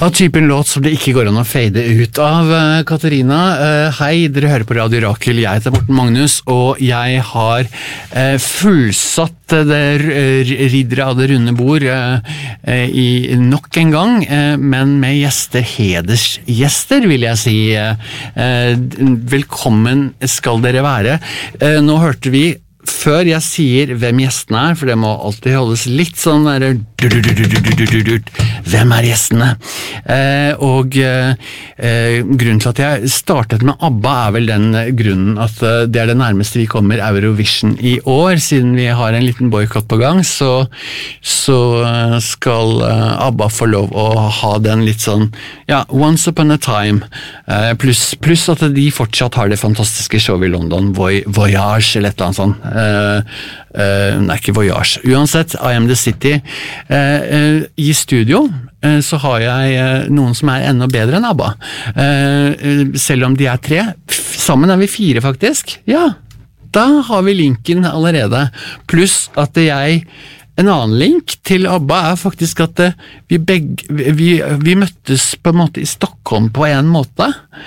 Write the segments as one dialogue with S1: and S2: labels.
S1: Av typen låt som det ikke går an å fade ut av, Katarina. Hei, dere hører på Radio Rakel, jeg heter Morten Magnus, og jeg har fullsatt riddere av det runde bord i nok en gang, men med gjester, hedersgjester vil jeg si. Velkommen skal dere være. Nå hørte vi før jeg sier hvem gjestene for det må alltid holdes litt sånn der hvem gjestene? Og grunnen til at jeg startet med ABBA vel den grunnen at det det nærmeste vi kommer Eurovision i år, siden vi har en liten boykott på gang, så skal ABBA få lov å ha den litt sånn, ja, Once Upon a Time, pluss at de fortsatt har det fantastiske showet i London, Voyage eller et eller annet sånt. Nei, ikke Voyage. Uansett, I Am The City. I studio så har jeg noen som enda bedre enn ABBA. Selv om de 3. Sammen vi 4 faktisk. Ja, da har vi linken allerede. Pluss at en annen link til ABBA faktisk at vi møttes på en måte i Stockholm på en måte.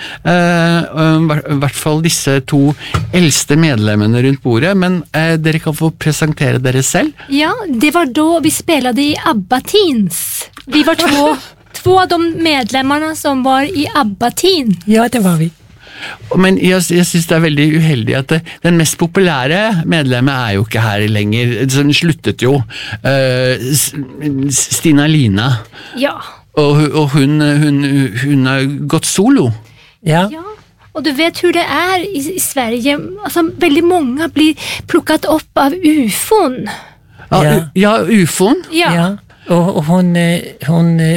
S1: I hvert fall disse 2 eldste medlemmene rundt bordet, men dere kan få presentere dere selv.
S2: Ja, det var då vi spelade i ABBA Teens. Vi var två av de medlemmarna som var i ABBA Teen.
S3: Ja, det var vi.
S1: Men jeg synes det veldig uheldig at den mest populære medlemmet jo ikke her lenger. Den sluttet jo. Stina Lina.
S2: Ja.
S1: Og hun har gått solo.
S3: Ja.
S2: Ja. Och du vet hur det i Sverige. Alltså, väldigt många blir plockat upp av UFOn.
S1: Ja, UFOn?
S2: Ja.
S3: Ja. Och hon